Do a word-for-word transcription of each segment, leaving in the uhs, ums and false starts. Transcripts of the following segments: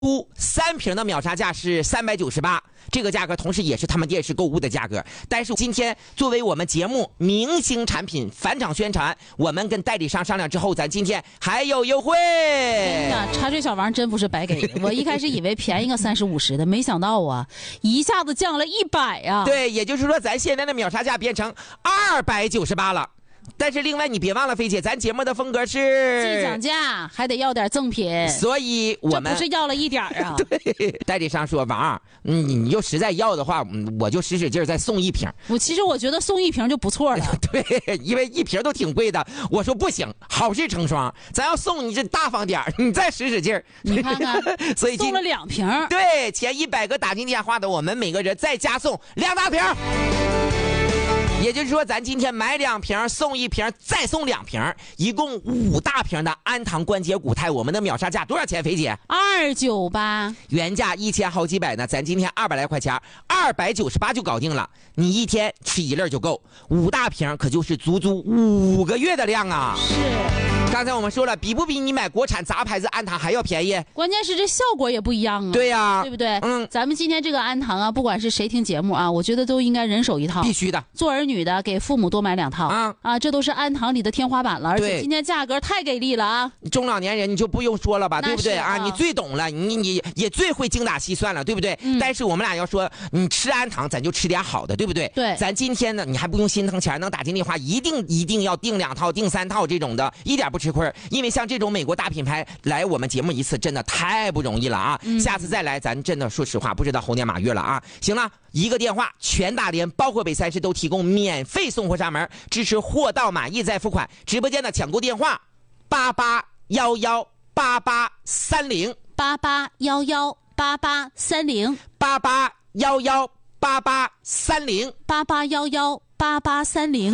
三瓶的秒杀价是三百九十八，这个价格同时也是他们电视购物的价格。但是今天作为我们节目明星产品返场宣传，我们跟代理商商量之后，咱今天还有优惠。 哎呀，茶水小王真不是白给的，我一开始以为便宜个三十五十的，没想到啊，一下子降了一百啊。 对，也就是说咱现在的秒杀价变成二百九十八了。但是另外你别忘了，菲姐，咱节目的风格是既讲价还得要点赠品， 所以我们这不是要了一点啊。 对，代理商说王，你你就实在要的话，我就使使劲再送一瓶。 我其实我觉得送一瓶就不错了。 对，因为一瓶都挺贵的。我说不行，好事成双，咱要送你这大方点，你再使使劲。 你看看， 所以送了两瓶。 对，前一百个打进电话的，我们每个人再加送两大瓶。也就是说，咱今天买两瓶送一瓶，再送两瓶，一共五大瓶的安堂关节骨肽。我们的秒杀价多少钱，肥姐？ 二九八， 原价一千好几百呢，咱今天二百来块钱，二百九十八就搞定了。你一天吃一粒就够，五大瓶可就是足足五个月的量啊！ 是。 刚才我们说了，比不比你买国产杂牌子安堂还要便宜？ 关键是这效果也不一样啊。 对呀、啊， 对不对？ 嗯， 咱们今天这个安堂啊，不管是谁听节目啊，我觉得都应该人手一套， 必须的。 做儿女的给父母多买两套啊啊，这都是安堂里的天花板了，而且今天价格太给力了啊！ 中老年人你就不用说了吧，对不对啊？ 啊你最懂了，你你也最会精打细算了，对不对？嗯、但是我们俩要说，你吃安堂，咱就吃点好的，对不对？ 对， 咱今天呢，你还不用心疼钱，能打进电话，一定一定要订两套、订三套这种的，一点不吃亏，因为像这种美国大品牌来我们节目一次，真的太不容易了啊！嗯、下次再来，咱真的说实话，不知道猴年马月了啊！行了，一个电话，全大连包括北三市都提供免费送货上门，支持货到满意再付款。直播间的抢购电话：八八幺幺八八三零八八幺幺八八三零八八幺幺八八三零八八幺幺八八三零。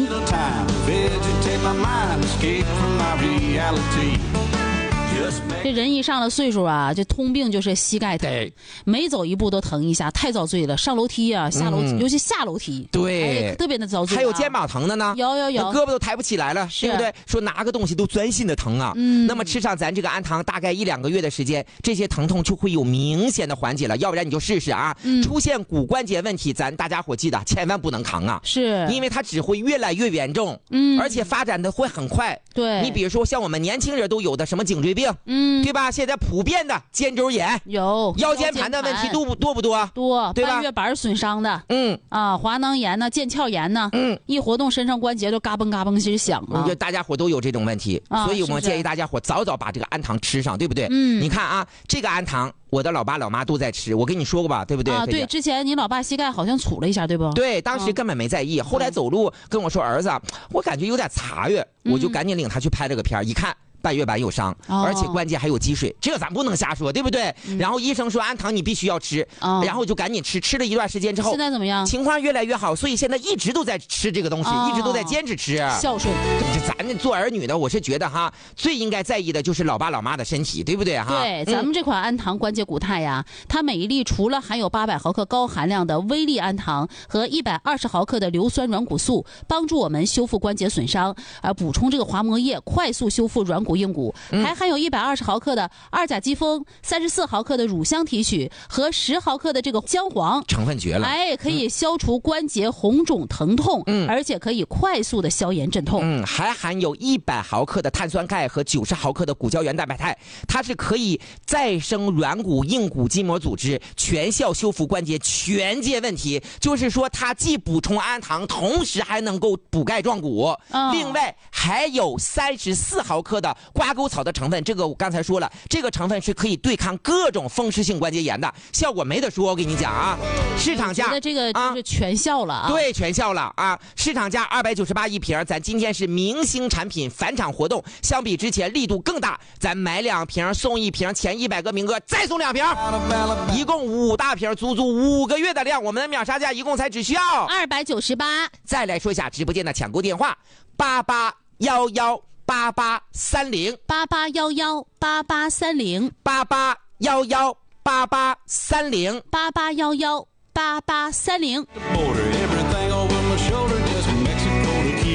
这人一上了岁数啊，这通病就是膝盖疼，每走一步都疼一下，太遭罪了。上楼梯啊，下楼梯，嗯、尤其下楼梯， 对， 哎、特别的遭罪、啊。 还有肩膀疼的呢， 有有有， 胳膊都抬不起来了，对不对？说拿个东西都钻心的疼啊。嗯，那么吃上咱这个安堂，大概一两个月的时间，这些疼痛就会有明显的缓解了。要不然你就试试啊。嗯、出现骨关节问题，咱大家伙记得千万不能扛啊， 是因为它只会越来越严重，嗯，而且发展的会很快。 对， 你比如说像我们年轻人都有的什么颈椎病，嗯，对吧？现在普遍的肩周炎有， 腰间盘的问题多不多不多？ 多， 对吧？ 半月板损伤的， 嗯啊，滑囊炎呢，腱鞘炎呢，嗯，一活动身上关节都嘎嘣嘎嘣其实响啊。 就大家伙都有这种问题，啊、所以我们建议大家伙早早把这个安堂吃上，对不对？嗯，你看啊，这个安堂。我的老爸老妈都在吃，我跟你说过吧，对不对？ 啊，对，之前你老爸膝盖好像杵了一下，对不？ 对，当时根本没在意，嗯、后来走路跟我说儿子，我感觉有点残月，嗯、我就赶紧领他去拍了个片，一看。半月板有伤，哦、而且关节还有积水，这咱不能瞎说，对不对？嗯、然后医生说安堂你必须要吃，哦、然后就赶紧吃，吃了一段时间之后， 现在怎么样？ 情况越来越好，所以现在一直都在吃这个东西，哦、一直都在坚持吃。 孝顺， 咱做儿女的，我是觉得哈，最应该在意的就是老爸老妈的身体，对不对哈？ 对，咱们这款安堂关节骨肽呀，嗯、它每一粒除了含有八百毫克高含量的微粒安堂和一百二十毫克的硫酸软骨素，帮助我们修复关节损伤，而补充这个滑膜液，快速修复软骨硬骨。嗯还含有一百二十毫克的二甲基酚、三十四毫克的乳香提取和十毫克的这个姜黄， 成分绝了！ 哎，可以消除关节红肿疼痛，嗯，而且可以快速的消炎镇痛。 嗯，还含有一百毫克的碳酸钙和九十毫克的骨胶原蛋白肽，它是可以再生软骨、硬骨筋膜组织，全效修复关节全界问题。就是说，它既补充安堂，同时还能够补钙壮骨。嗯、另外还有三十四毫克的瓜沟草的成分，这个我刚才说了，这个成分是可以对抗各种风湿性关节炎的，效果没得说。我跟你讲啊，市场价， 觉得这个就是全效了啊， 对，全效了啊！市场价二百九十八一瓶，咱今天是明星产品返场活动，相比之前力度更大，咱买两瓶送一瓶，前一百个名额再送两瓶，一共五大瓶，足足五个月的量，我们的秒杀价一共才只需要二百九十八。 再来说一下直播间的抢购电话：八八幺幺。八八三零八八幺幺八八三零八八幺幺八八三零八八幺幺八八三零。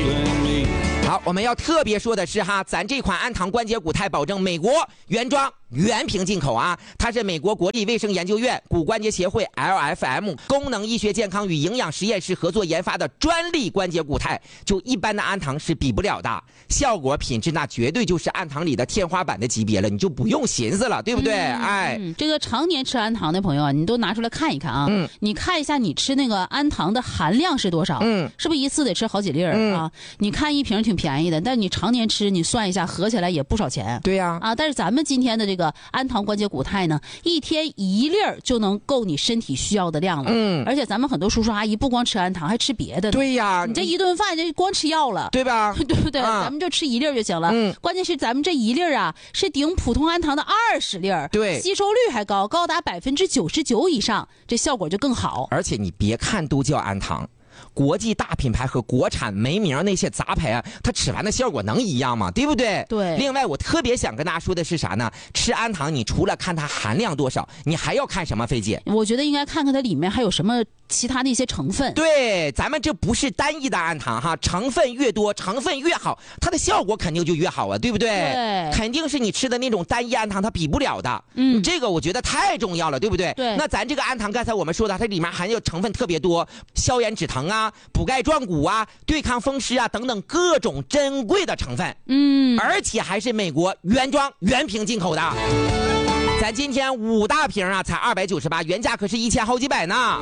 好，我们要特别说的是哈，咱这款安堂关节骨肽保证美国原装、 原瓶进口啊，它是美国国立卫生研究院骨关节协会 L F M 功能医学健康与营养实验室合作研发的专利关节骨肽，就一般的氨糖是比不了的，效果品质那绝对就是氨糖里的天花板的级别了，你就不用寻思了，对不对？嗯、哎、 嗯，这个常年吃氨糖的朋友啊，你都拿出来看一看啊，嗯，你看一下你吃那个氨糖的含量是多少，嗯，是不是一次得吃好几粒儿、嗯、啊？你看一瓶挺便宜的，但你常年吃，你算一下，合起来也不少钱。 对呀、 啊，啊，但是咱们今天的这个氨糖关节骨肽呢，一天一粒儿就能够你身体需要的量了。嗯，而且咱们很多叔叔阿姨不光吃氨糖，还吃别的呢。 对呀， 你这一顿饭就光吃药了， 对吧？ 对不对？啊、咱们就吃一粒儿就行了。嗯，关键是咱们这一粒儿啊，是顶普通氨糖的二十粒儿， 对， 吸收率还高，高达百分之九十九以上，这效果就更好。 而且你别看都叫氨糖。国际大品牌和国产没名那些杂牌啊，它吃完的效果能一样吗？对不对？ 对。 另外，我特别想跟大家说的是啥呢？吃氨糖，你除了看它含量多少，你还要看什么？菲姐， 我觉得应该看看它里面还有什么其他的一些成分。 对，咱们这不是单一的氨糖哈，成分越多，成分越好，它的效果肯定就越好啊，对不对？ 对。 肯定是你吃的那种单一氨糖它比不了的。嗯。这个我觉得太重要了，对不对？ 对。 那咱这个氨糖，刚才我们说的，它里面含有成分特别多，消炎止疼啊，补钙壮骨啊，对抗风湿啊等等各种珍贵的成分，嗯，而且还是美国原装原瓶进口的。咱今天五大瓶啊，才二百九十八，原价可是一千好几百呢。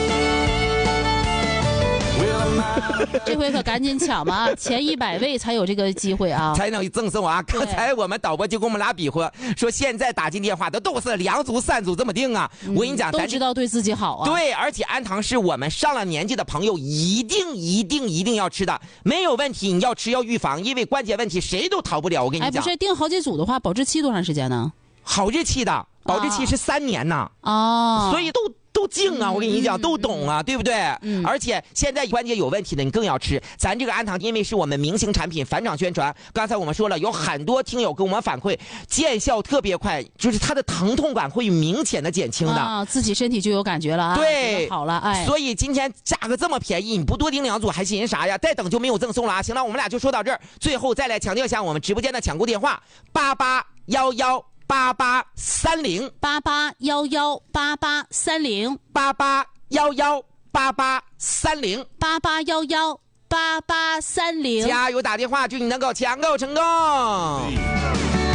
这回可赶紧抢吧，前一百位才有这个机会啊， 才能赠送啊！刚才我们导播就跟我们俩比划，说现在打进电话的都是两组、三组这么定啊。嗯、我跟你讲， 都知道对自己好啊。 对，而且氨糖是我们上了年纪的朋友一定、一定、一定要吃的，没有问题。你要吃要预防，因为关节问题谁都逃不了。我跟你讲， 哎，不是订好几组的话，保质期多长时间呢？ 好日期的，保质期是三年呢。 哦， 所以都。都精啊！我跟你讲，都懂啊，对不对？嗯。而且现在关节有问题的，你更要吃。咱这个氨糖，因为是我们明星产品，返场宣传。刚才我们说了，有很多听友跟我们反馈，见效特别快，就是它的疼痛感会明显的减轻的。 啊，自己身体就有感觉了啊。 对， 好了，哎。 所以今天价格这么便宜，你不多订两组还寻思啥呀？再等就没有赠送了啊！行了，我们俩就说到这儿。最后再来强调一下我们直播间的抢购电话：八八幺幺。八八三零八八幺幺八八三零八八幺幺八八三零八八幺幺八八三零， 加油打电话，祝你能够抢购成功。